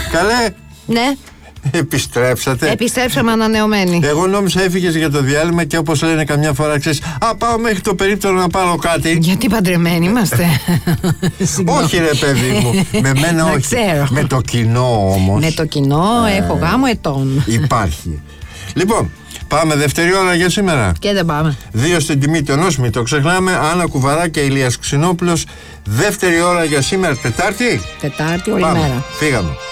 Καλέ. Ναι. Επιστρέψατε. Επιστρέψαμε ανανεωμένοι. Εγώ νόμιζα έφυγες για το διάλειμμα και όπως λένε καμιά φορά ξέρεις, πάω μέχρι το περίπτερο να πάρω κάτι. Γιατί παντρεμένοι είμαστε. Όχι ρε παιδί μου. Με μένα όχι. Ξέρω. Με το κοινό όμως. Με το κοινό έχω γάμο ετών. Υπάρχει. Λοιπόν, πάμε δεύτερη ώρα για σήμερα. Και δεν πάμε. 2 στην τιμή τενός, μην το ξεχνάμε. Άννα Κουβαρά και Ηλίας Ξινόπουλος. Δεύτερη ώρα για σήμερα, Τετάρτη. Τετάρτη όλη Πάμε. μέρα. Φύγαμε.